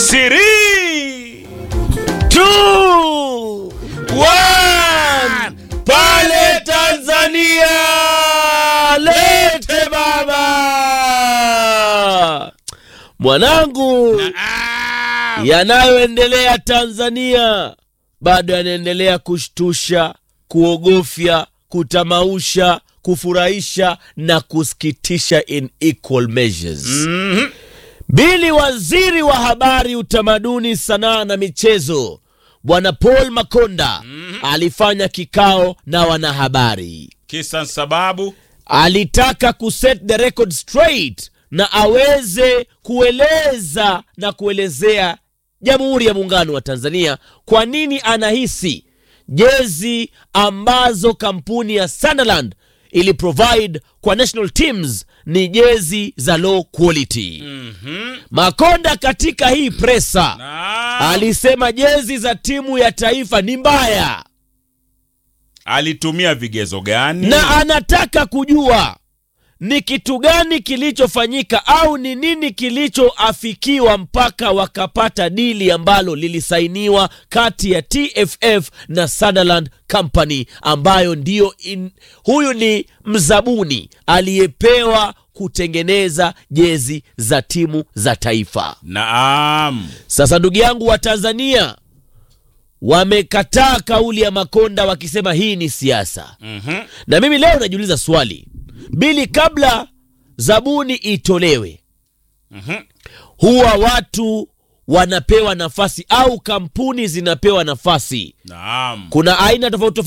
3, 2, 1. Pale Tanzania, lete baba mwanangu. Yanayoendelea Tanzania bado yanaendelea kushtusha, kuogofya, kutamausha, kufurahisha na kusikitisha in equal measures. Bili waziri wa habari, utamaduni, sanaa na michezo Bwana Paul Makonda alifanya kikao na wanahabari. Kisa sababu alitaka kuset the record straight na aweze kueleza na kuelezea Jamhuri ya Muungano wa Tanzania kwa nini anahisi jezi ambazo kampuni ya Sunderland ili provide kwa national teams ni jezi za low quality. Makonda katika hii presa alisema jezi za timu ya taifa ni mbaya. Alitumia vigezo gani? Na anataka kujua ni kitu gani kilichofanyika au ni nini kilichoafikiwa mpaka wakapata dili ambalo lilisainiwa kati ya TFF na Sunderland Company, ambayo ndio huyu ni mzabuni aliyepewa kutengeneza jezi za timu za taifa. Naam. Sasa ndugu yangu wa Tanzania wamekataa kauli ya Makonda wakisema hii ni siasa. Na mimi leo najiuliza swali, Bili, kabla zabuni itolewe, huwa watu wanapewa nafasi au kampuni zinapewa nafasi? Naam. Kuna aina tofauti